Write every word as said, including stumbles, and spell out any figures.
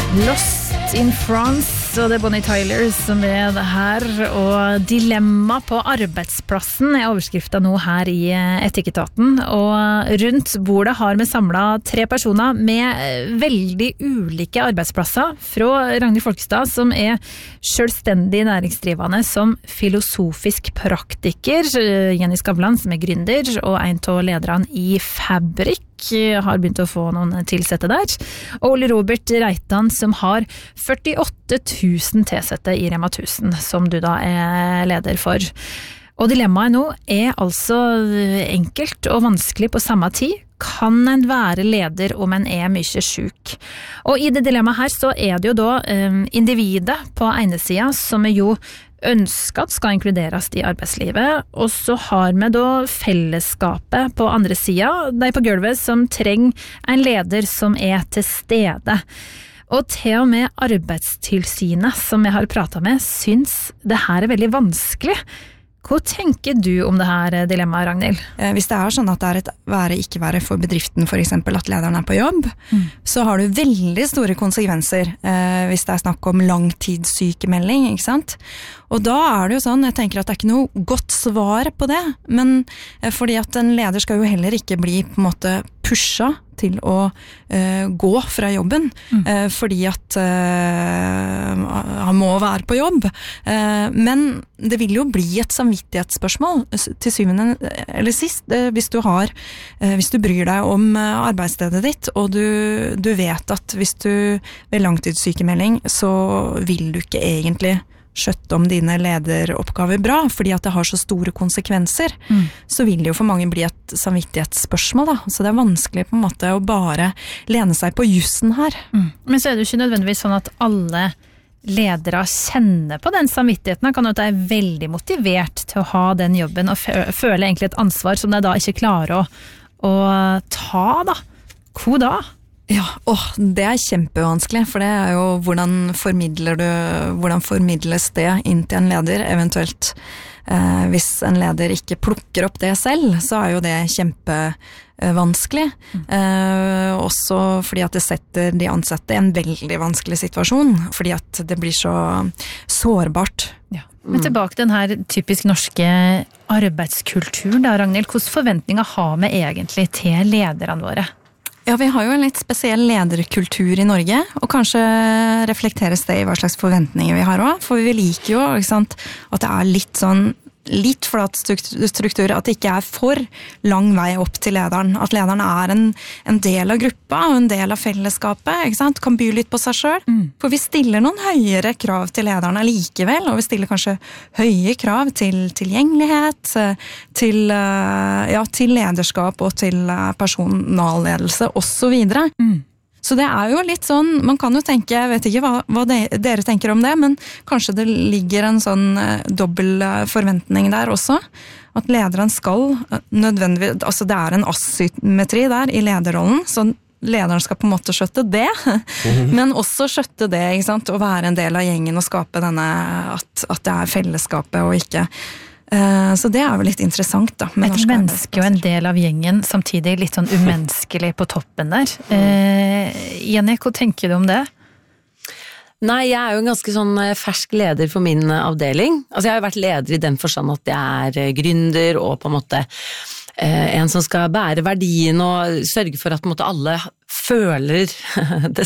Lost in France, og det er Bonnie Tyler som er det her, og dilemma på arbeidsplassen er overskriften nå her i Etikketaten, og rundt bordet har vi samlet tre personer med veldig ulike arbeidsplasser, fra Ragnhild Folkestad, som er selvstendig næringsdrivende som filosofisk praktiker, Jenny Skavlan, som er gründer, og en av lederne i Fabrik, har begynt å få noen tilsette der, og Ole Robert Reitan, som har førtiåtte tusen tilsette i Rema tusen, som du da er leder for. Og dilemmaet nå er altså enkelt og vanskelig på samme tid. Kan en være leder om en er mye syk? Og i det dilemmaet her så er det jo da um, individet på ene siden, som er jo ønsket skal inkluderes i arbeidslivet, og så har vi da fellesskapet på andre siden, de på gulvet som trenger en leder som er til stede. Og til og med Arbeidstilsynet, som jeg har pratet med, syns det her er veldig vanskelig. Hva tenker du om det her dilemmaet, Ragnhild? Hvis det er sånn at det er et være-ikke-være for bedriften, for eksempel at lederen er på jobb, mm. så har du veldig store konsekvenser eh, hvis det er snakk om langtidssykemelding, ikke sant? Og da er det jo sånn, jeg tenker at det er ikke noe godt svar på det, men eh, fordi at en leder skal jo heller ikke bli på en måte pusha til å uh, gå fra jobben, mm. uh, fordi at uh, han må være på jobb. Uh, men det vil jo bli et samvittighetsspørsmål til syvende eller sist, uh, hvis du har, uh, hvis du bryr deg om uh, arbeidsstedet ditt, og du, du vet at hvis du ved langtidssykemelding, så vil du ikke egentlig skjøtte om dine lederoppgaver bra, fordi at det har så store konsekvenser, mm. så vil det jo for mange bli et samvittighetsspørsmål da. Så det er vanskelig på en måte å bare lene seg på jussen her. Mm. Men så er det jo ikke nødvendigvis sånn at alle ledere kjenner på den samvittigheten. Han kan jo være veldig motivert til å ha den jobben, og føle egentlig et ansvar som de da ikke klarer å, å ta da. Hvor da? Ja, åh, det er kjempevanskelig, for det er jo hvordan formidler du, hvordan formidles det inn til en leder, eventuelt eh, hvis en leder ikke plukker opp det selv, så er jo det kjempevanskelig. Mm. Eh, også fordi at det setter de ansatte i en veldig vanskelig situasjon, fordi at det blir så sårbart. Ja. Men tilbake til den her typisk norske arbeidskulturen da, Ragnhild, hvilke forventninger har vi egentlig til lederne våre? Ja, vi har jo en litt spesiell lederkultur i Norge, og kanskje reflekteres det i hva slags forventninger vi har også, for vi liker jo, ikke sant, at det er litt sånn, litt flat struktur, at det ikke er for lang vei opp til lederen, at lederen er en, en del av gruppa, og en del av fellesskapet, ikke sant, kan by litt på seg selv, mm. for vi stiller noen høyere krav til lederne likevel, og vi stiller kanskje høye krav til tilgjengelighet, til, ja, til lederskap og til personalledelse, og så videre. Mm. Så det er jo litt sånn, man kan jo tenke, jeg vet ikke hva, hva de, dere tenker om det, men kanskje det ligger en sånn eh, dobbel forventning der også, at lederen skal nødvendigvis, altså det er en asymmetri der i lederrollen, så lederen skal på en måte skjøtte det, mm-hmm. men også skjøtte det, ikke sant, å være en del av gjengen og skape denne, at, at det er fellesskapet og ikke. Så det er jo litt interessant da. Et menneske og en del av gjengen, samtidig litt sånn umenneskelig på toppen der. Eh, Jenny, hva tenker du om det? Nei, jeg er jo en ganske sånn fersk leder for min avdeling. Altså jeg har jo vært leder i den forstand at jeg er gründer og på en måte eh, en som skal bære verdien og sørge for at på en måte alle føler det